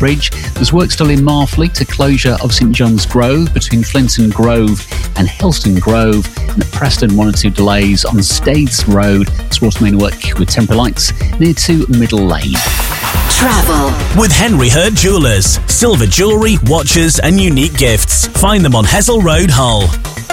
Bridge. There's work still in Marfleet to closure of St John's Grove between Flinton Grove and Helston Grove, and at Preston 1 or 2 delays on Staithes Road. It's water-main work with temporary lights near to Middle Lane. Travel with Henry Hurd Jewellers. Silver jewellery, watches and unique gifts. Find them on Hessel Road, Hull.